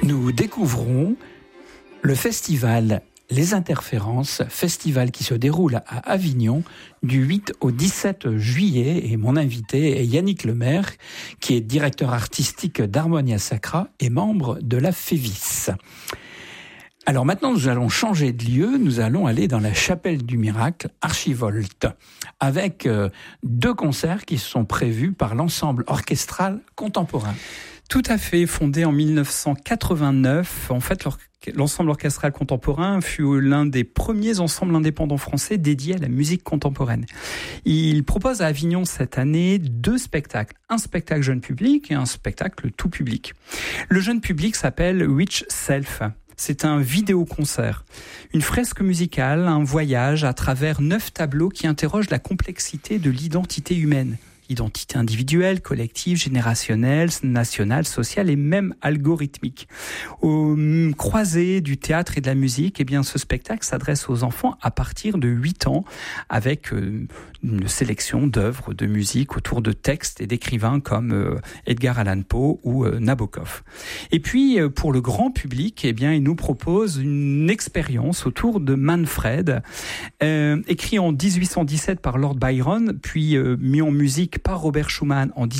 nous découvrons le festival Les Interférences, festival qui se déroule à Avignon du 8 au 17 juillet. Et mon invité est Yannick Lemaire, qui est directeur artistique d'Harmonia Sacra et membre de la FEVIS. Alors maintenant, nous allons changer de lieu. Nous allons aller dans la chapelle du miracle, Archivolte, avec deux concerts qui sont prévus par l'ensemble orchestral contemporain. Tout à fait, fondé en 1989. En fait, l'ensemble orchestral contemporain fut l'un des premiers ensembles indépendants français dédiés à la musique contemporaine. Il propose à Avignon cette année 2 spectacles. Un spectacle jeune public et un spectacle tout public. Le jeune public s'appelle Which Self. C'est un vidéo-concert, une fresque musicale, un voyage à travers 9 tableaux qui interrogent la complexité de l'identité humaine. Identité individuelle, collective, générationnelle, nationale, sociale et même algorithmique. Au croisé du théâtre et de la musique, eh bien, ce spectacle s'adresse aux enfants à partir de 8 ans avec une sélection d'œuvres de musique autour de textes et d'écrivains comme Edgar Allan Poe ou Nabokov. Et puis, pour le grand public, eh bien, il nous propose une expérience autour de Manfred, écrit en 1817 par Lord Byron, puis mis en musique par Robert Schumann en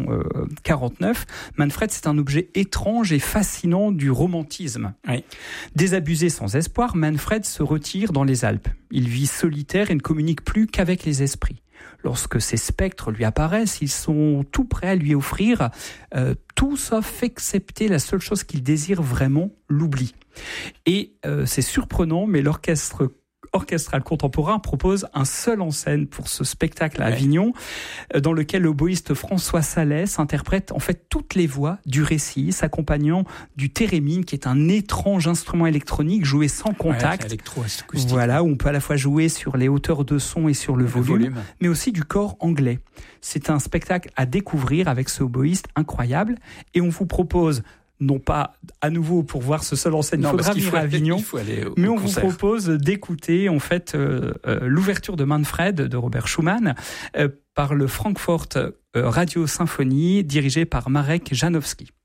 1849. Manfred, c'est un objet étrange et fascinant du romantisme. Oui. Désabusé sans espoir, Manfred se retire dans les Alpes. Il vit solitaire et ne communique plus qu'avec les esprits. Lorsque ces spectres lui apparaissent, ils sont tout prêts à lui offrir tout sauf excepté la seule chose qu'il désire vraiment, l'oubli. Et c'est surprenant, mais l'orchestre orchestral contemporain propose un seul en scène pour ce spectacle à Avignon, dans lequel l'oboïste François Salès interprète en fait toutes les voix du récit, s'accompagnant du thérémine, qui est un étrange instrument électronique joué sans contact. Voilà, où on peut à la fois jouer sur les hauteurs de son et sur le volume, mais aussi du corps anglais. C'est un spectacle à découvrir avec ce oboïste incroyable, et on vous propose non pas à nouveau pour voir ce seul en scène, il faudra venir à Avignon, mais on vous propose d'écouter en fait l'ouverture de Manfred de Robert Schumann par le Frankfurt Radio Symphonie dirigé par Marek Janowski.